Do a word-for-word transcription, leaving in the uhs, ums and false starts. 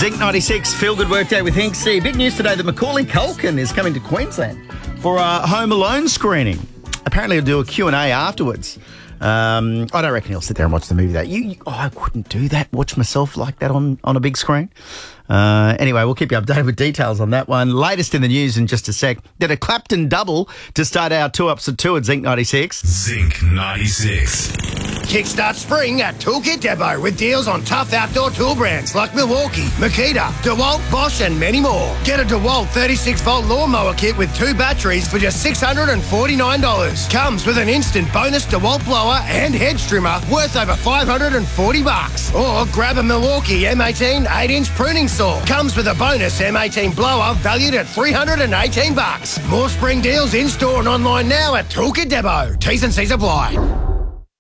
Zinc ninety-six, Feel Good Workday with Hinksy. Big news today that Macaulay Culkin is coming to Queensland for a Home Alone screening. Apparently he'll do a Q and A afterwards. Um, I don't reckon he'll sit there and watch the movie. That you, you, oh, I couldn't do that, watch myself like that on, on a big screen. Uh, anyway, we'll keep you updated with details on that one. Latest in the news in just a sec. Did a Clapton double to start our two ups of two at Zinc ninety-six. Zinc ninety-six. Kickstart spring at Toolkit Depot with deals on tough outdoor tool brands like Milwaukee, Makita, DeWalt, Bosch and many more. Get a DeWalt thirty-six volt lawnmower kit with two batteries for just six hundred forty-nine dollars. Comes with an instant bonus DeWalt blower and hedge trimmer worth over five hundred forty bucks. Or grab a Milwaukee M eighteen eight inch pruning saw. Comes with a bonus M eighteen blower valued at three hundred eighteen bucks. More spring deals in store and online now at Toolkit Depot. T's and C's apply.